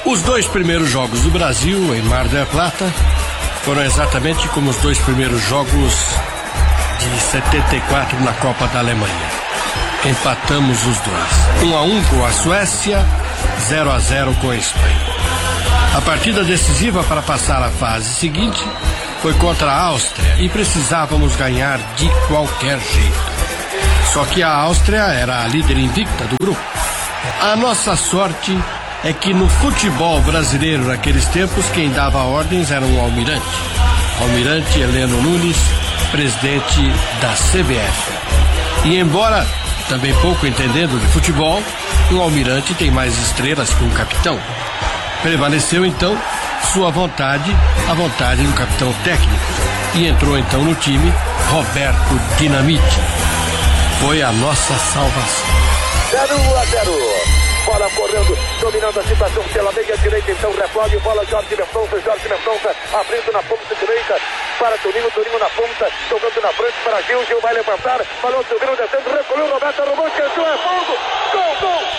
Os 2 primeiros jogos do Brasil em Mar del Plata foram exatamente como os 2 primeiros jogos de 74 na Copa da Alemanha. Empatamos os 2. 1-1 com a Suécia, 0-0 com a Espanha. A partida decisiva para passar a fase seguinte foi contra a Áustria e precisávamos ganhar de qualquer jeito. Só que a Áustria era a líder invicta do grupo. A nossa sorte é que no futebol brasileiro naqueles tempos quem dava ordens era um almirante Heleno Nunes, presidente da CBF. E embora também pouco entendendo de futebol, um almirante tem mais estrelas que um capitão. Prevaleceu então sua vontade, a vontade do capitão técnico, e entrou então no time Roberto Dinamite. Foi a nossa salvação. 0-0. Bola correndo, dominando a situação pela meia direita, então recolhe, bola Jorge Mendonça, abrindo na ponta direita, para Toninho na ponta, jogando na frente para Gil vai levantar, falou, subindo, descendo, recolheu, Roberto, arrumou, esqueceu, é fogo, gol!